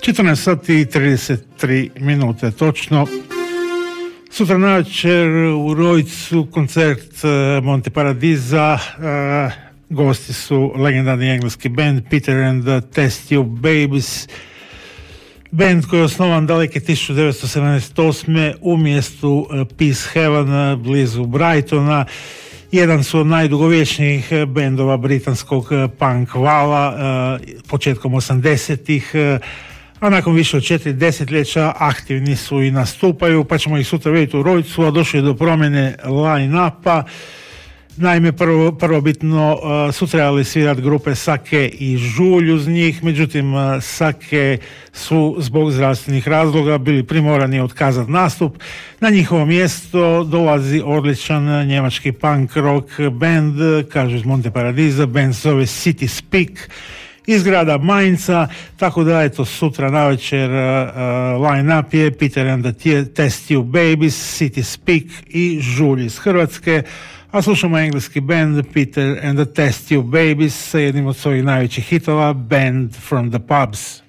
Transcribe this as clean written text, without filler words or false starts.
14 sati i 33 minute točno. Sutra navečer u Rojcu koncert Monte Paradiza. Gosti su legendarni engleski band Peter and the Test Tube Babies. Band koji je osnovan daleke 1978. u mjestu Peace Haven blizu Brightona. Jedan su od najdugovječnijih bendova britanskog punk vala početkom 80-ih, a nakon više od 4 desetljeća aktivni su i nastupaju, pa ćemo ih sutra vidjeti u Rojcu, a došli do promjene line-upa. Naime, prvobitno su trebali svirati grupe Sake i Žulj uz njih, međutim Sake su zbog zdravstvenih razloga bili primorani otkazati nastup. Na njihovo mjesto dolazi odličan njemački punk rock band, kažu iz Monte Paradiza, band zove City Speak iz grada Mainza, tako da eto sutra navečer line-up je Peter and the Test Tube Babies, City Speak i Žulj iz Hrvatske. A slušamo engleski band Peter and the Test Tube Babies sa jednim od svojih najvećih hitova, Band from the Pubs.